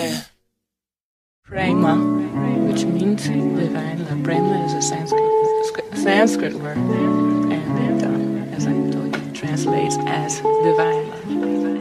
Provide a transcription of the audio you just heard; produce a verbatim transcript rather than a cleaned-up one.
uh, prema, which means divine love. Prema is a Sanskrit, Sanskrit word, and it, uh, as I told you, translates as divine